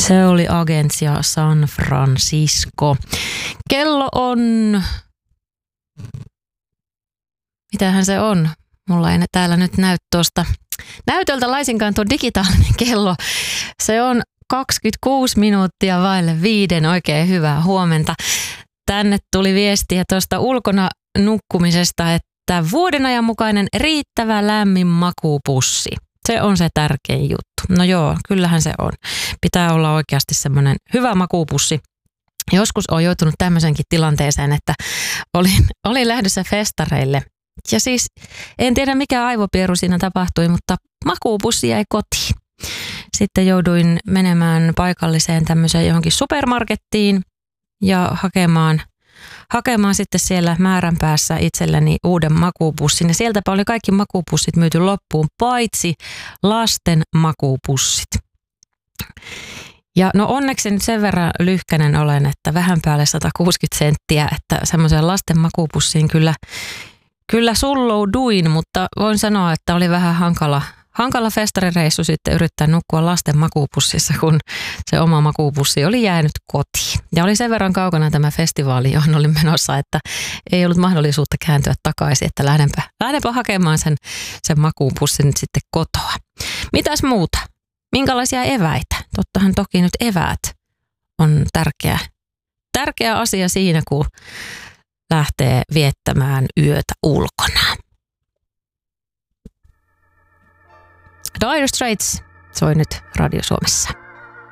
Se oli Agencia San Francisco. Kello on... Mitähän se on? Mulla ei täällä nyt näy tuosta näytöltä laisinkaan tuo digitaalinen kello. Se on 26 minuuttia vaille 5. Oikein hyvää huomenta. Tänne tuli viestiä tuosta ulkona nukkumisesta, että vuoden ajan mukainen riittävä lämmin makuupussi. Se on se tärkein juttu. No joo, kyllähän se on. Pitää olla oikeasti semmoinen hyvä makuupussi. Joskus olen joutunut tämmöisenkin tilanteeseen, että olin lähdössä festareille. Ja siis en tiedä mikä aivopieru siinä tapahtui, mutta makuupussi jäi kotiin. Sitten jouduin menemään paikalliseen tämmöiseen johonkin supermarkettiin ja hakemaan sitten siellä määränpäässä itselleni uuden makuupussin. Ja sieltäpä oli kaikki makuupussit myyty loppuun, paitsi lasten makuupussit. Ja no onneksi nyt sen verran lyhkänen olen, että vähän päälle 160 senttiä, että semmoiseen lasten makuupussiin kyllä sullouduin, mutta voin sanoa, että oli vähän hankala festarireissu sitten yrittää nukkua lasten makuupussissa, kun se oma makuupussi oli jäänyt kotiin. Ja oli sen verran kaukana tämä festivaali, johon olin menossa, että ei ollut mahdollisuutta kääntyä takaisin, että lähdenpä hakemaan sen makuupussin nyt sitten kotoa. Mitäs muuta? Minkälaisia eväitä? Tottahan toki nyt eväät on tärkeä asia siinä, kun lähtee viettämään yötä ulkona. Dire Straits soi nyt Radio Suomessa.